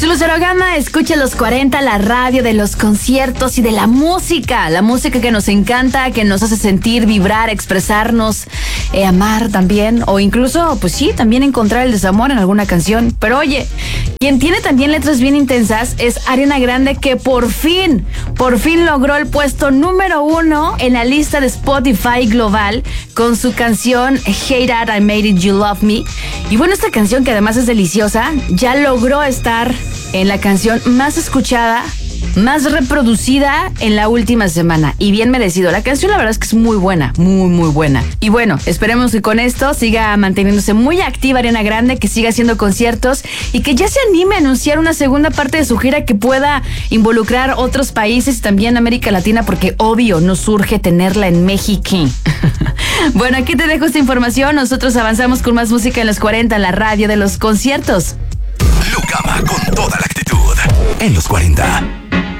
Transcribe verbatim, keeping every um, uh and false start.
Soy Lucero Gama, escucha los cuarenta, la radio de los conciertos y de la música. La música que nos encanta, que nos hace sentir, vibrar, expresarnos, eh, amar también. O incluso, pues sí, también encontrar el desamor en alguna canción. Pero oye, quien tiene también letras bien intensas es Ariana Grande, que por fin, por fin logró el puesto número uno en la lista de Spotify global con su canción Hey Dad, I Made It, You Love Me. Y bueno, esta canción, que además es deliciosa, ya logró estar en la canción más escuchada, más reproducida en la última semana. Y bien merecido. La canción la verdad es que es muy buena, muy muy buena. Y bueno, esperemos que con esto siga manteniéndose muy activa Ariana Grande, que siga haciendo conciertos y que ya se anime a anunciar una segunda parte de su gira que pueda involucrar otros países y también América Latina, porque obvio nos urge tenerla en México. Bueno, aquí te dejo esta información. Nosotros avanzamos con más música en los cuarenta, la radio de los conciertos. Lucama con toda la actitud en los cuarenta.